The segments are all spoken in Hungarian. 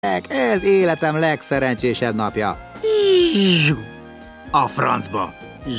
Ez életem legszerencsésebb napja. A francba!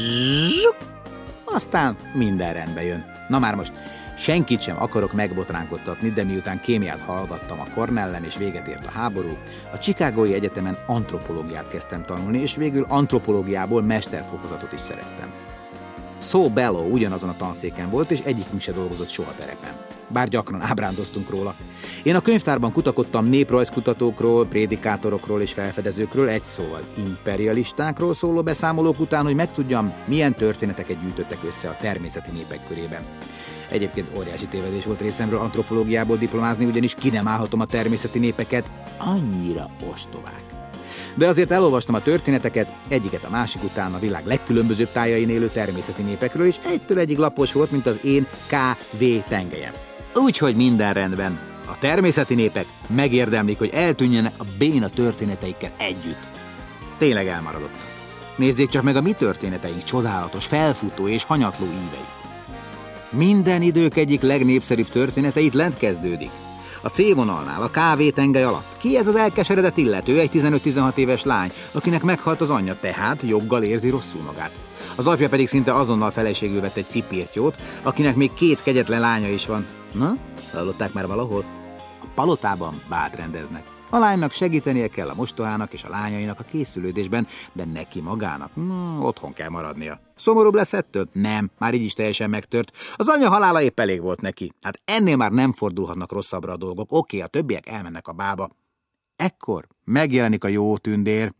Aztán minden rendbe jön. Na már most senkit sem akarok megbotránkoztatni, de miután kémiát hallgattam a Cornellen és véget ért a háború, a Chicagói Egyetemen antropológiát kezdtem tanulni, és végül antropológiából mesterfokozatot is szereztem. Saul Bellow ugyanazon a tanszéken volt, és egyikünk se dolgozott soha terepen. Bár gyakran ábrándoztunk róla. Én a könyvtárban kutakodtam néprajzkutatókról, prédikátorokról és felfedezőkről, egy szóval imperialistákról szóló beszámolók után, hogy megtudjam, milyen történeteket gyűjtöttek össze a természeti népek körében. Egyébként óriási tévedés volt részemről antropológiából diplomázni, ugyanis ki nem állhatom a természeti népeket, annyira ostobák. De azért elolvastam a történeteket, egyiket a másik után a világ legkülönbözőbb tájain élő természeti népekről, és egytől egyig lapos volt, mint az én KV tengelyem. Úgyhogy minden rendben. A természeti népek megérdemlik, hogy eltűnjenek a béna történeteikkel együtt. Tényleg elmaradottak. Nézzék csak meg a mi történeteink csodálatos, felfutó és hanyatló íveit. Minden idők egyik legnépszerűbb története itt lent kezdődik. A C-vonalnál, a KV-tengely alatt. Ki ez az elkeseredett illető, egy 15-16 éves lány, akinek meghalt az anyja, tehát joggal érzi rosszul magát. Az apja pedig szinte azonnal feleségül vett egy szipírtyót, akinek még 2 kegyetlen lánya is van. Na, hallották már valahol? A palotában bált rendeznek. A lánynak segítenie kell a mostohának és a lányainak a készülődésben, de neki magának otthon kell maradnia. Szomorúbb lesz ettől? Nem, már így is teljesen megtört. Az anya halála épp elég volt neki. Hát ennél már nem fordulhatnak rosszabbra a dolgok. Oké, a többiek elmennek a bába. Ekkor megjelenik a jó tündér.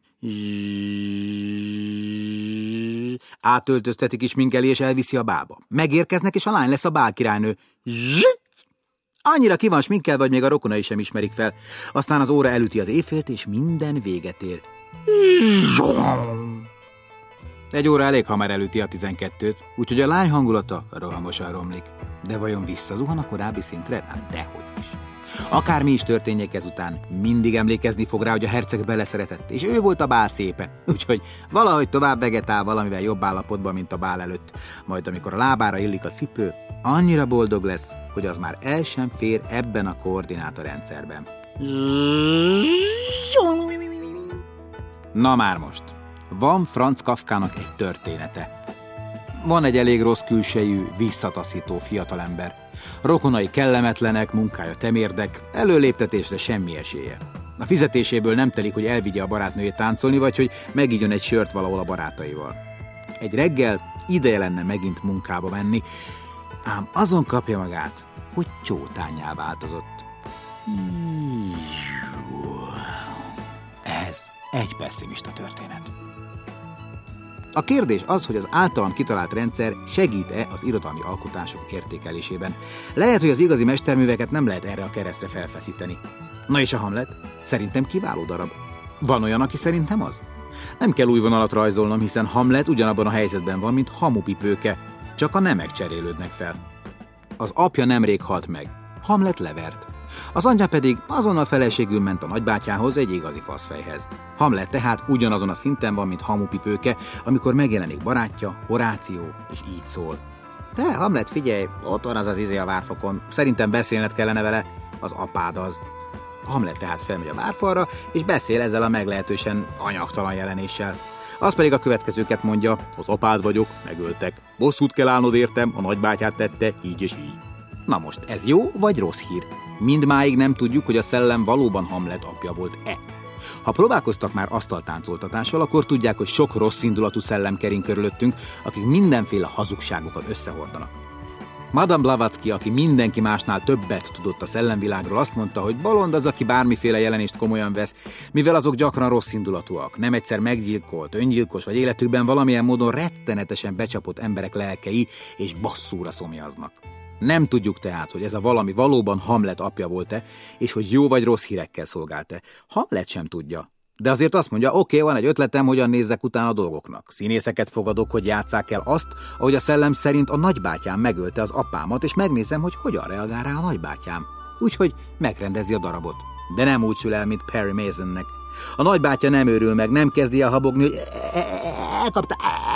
Átöltöztetik is minkeli és elviszi a bába. Megérkeznek, és a lány lesz a bálkirálynő. Annyira ki van sminkelve, vagy még a rokonai sem ismerik fel. Aztán az óra elüti az éjfélt, és minden véget ér. Egy óra elég hamar elüti a 12-t, úgyhogy a lány hangulata rohamosan romlik. De vajon visszazuhan a korábbi szintre? Hát dehogy is. Akármi is történjék ezután, mindig emlékezni fog rá, hogy a herceg beleszeretett, és ő volt a bál szépe. Úgyhogy valahogy tovább vegetál valamivel jobb állapotban, mint a bál előtt. Majd amikor a lábára illik a cipő, annyira boldog lesz, hogy az már el sem fér ebben a koordinátorrendszerben. Na már most. Van Franz Kafkának egy története. Van egy elég rossz külsejű, visszataszító fiatalember. Rokonai kellemetlenek, munkája temérdek, előléptetésre semmi esélye. A fizetéséből nem telik, hogy elvigye a barátnőjét táncolni, vagy hogy megígyon egy sört valahol a barátaival. Egy reggel ideje lenne megint munkába menni, ám azon kapja magát, hogy csótánnyá változott. Ez egy pesszimista történet. A kérdés az, hogy az általam kitalált rendszer segít-e az irodalmi alkotások értékelésében. Lehet, hogy az igazi mesterműveket nem lehet erre a keresztre felfeszíteni. Na és a Hamlet? Szerintem kiváló darab. Van olyan, aki szerintem az? Nem kell új vonalat rajzolnom, hiszen Hamlet ugyanabban a helyzetben van, mint Hamupipőke, csak a nemek cserélődnek fel. Az apja nemrég halt meg. Hamlet levert. Az anyja pedig azonnal feleségül ment a nagybátyához, egy igazi faszfejhez. Hamlet tehát ugyanazon a szinten van, mint Hamupipőke, amikor megjelenik barátja, Horáció, és így szól. Te, Hamlet, figyelj, ott van az az izé a várfokon, szerintem beszélned kellene vele, az apád az. Hamlet tehát felmegy a várfalra, és beszél ezzel a meglehetősen anyagtalan jelenéssel. Az pedig a következőket mondja: az apád vagyok, megöltek. Bosszút kell állnod értem, a nagybátyát tette, így és így. Na most, ez jó vagy rossz hír? Mindmáig nem tudjuk, hogy a szellem valóban Hamlet apja volt-e. Ha próbálkoztak már asztaltáncoltatással, akkor tudják, hogy sok rossz indulatú szellem kering körülöttünk, akik mindenféle hazugságokat összehordanak. Madame Blavatsky, aki mindenki másnál többet tudott a szellemvilágról, azt mondta, hogy bolond az, aki bármiféle jelenést komolyan vesz, mivel azok gyakran rossz indulatúak, nem egyszer meggyilkolt, öngyilkos vagy életükben valamilyen módon rettenetesen becsapott emberek lelkei és basszúra szomjaznak. Nem tudjuk tehát, hogy ez a valami valóban Hamlet apja volt-e, és hogy jó vagy rossz hírekkel szolgált-e. Hamlet sem tudja. De azért azt mondja, oké, van egy ötletem, hogyan nézzek utána a dolgoknak. Színészeket fogadok, hogy játsszák el azt, ahogy a szellem szerint a nagybátyám megölte az apámat, és megnézem, hogy hogyan reagál rá a nagybátyám. Úgyhogy megrendezi a darabot. De nem úgy sül el, mint Perry Masonnek. A nagybátyja nem őrül meg, nem kezdi el habogni, hogy elkapta,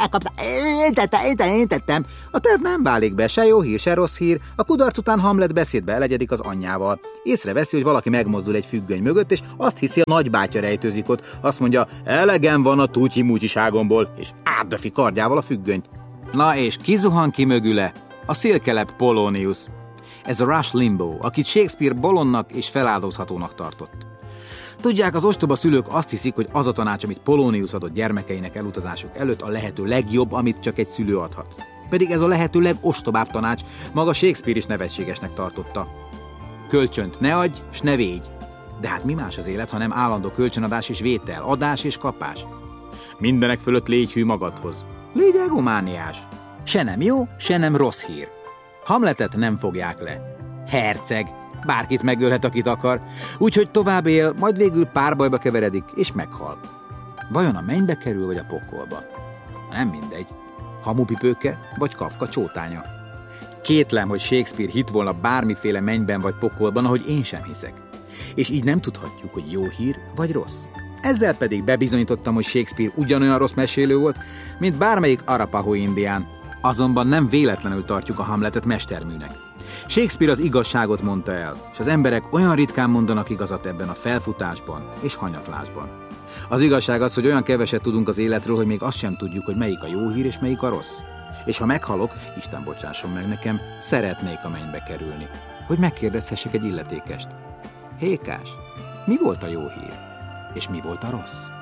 én tettem. A terv nem válik be, se jó hír, se rossz hír. A kudarc után Hamlet beszédbe elegyedik az anyjával. Észreveszi, hogy valaki megmozdul egy függöny mögött, és azt hiszi, a nagybátyja rejtőzik ott. Azt mondja, elegem van a tútyi-mútyiságomból, és átdöfi kardjával a függönyt. Na és ki zuhan ki mögüle? A szélkelep Polonius. Ez a Rush Limbaugh, akit Shakespeare bolondnak és feláldozhatónak tartott. Tudják, az ostoba szülők azt hiszik, hogy az a tanács, amit Polonius adott gyermekeinek elutazásuk előtt, a lehető legjobb, amit csak egy szülő adhat. Pedig ez a lehető legostobább tanács, maga Shakespeare is nevetségesnek tartotta. Kölcsönt ne adj, s ne védj. De hát mi más az élet, ha nem állandó kölcsönadás és vétel, adás és kapás? Mindenek fölött légy hű magadhoz. Légy egomániás. Se nem jó, se nem rossz hír. Hamletet nem fogják le. Herceg. Bárkit megölhet, akit akar, úgyhogy tovább él, majd végül párbajba keveredik, és meghal. Vajon a mennybe kerül, vagy a pokolba? Nem mindegy. Hamupipőke, vagy Kafka csótánya. Kétlem, hogy Shakespeare hitt volna bármiféle mennyben vagy pokolban, ahogy én sem hiszek. És így nem tudhatjuk, hogy jó hír, vagy rossz. Ezzel pedig bebizonyítottam, hogy Shakespeare ugyanolyan rossz mesélő volt, mint bármelyik Arapaho indián. Azonban nem véletlenül tartjuk a Hamletet mesterműnek. Shakespeare az igazságot mondta el, és az emberek olyan ritkán mondanak igazat ebben a felfutásban és hanyatlásban. Az igazság az, hogy olyan keveset tudunk az életről, hogy még azt sem tudjuk, hogy melyik a jó hír és melyik a rossz. És ha meghalok, Isten bocsásson meg nekem, szeretnék a mennybe kerülni, hogy megkérdezhessek egy illetékest. Hékás, mi volt a jó hír, és mi volt a rossz?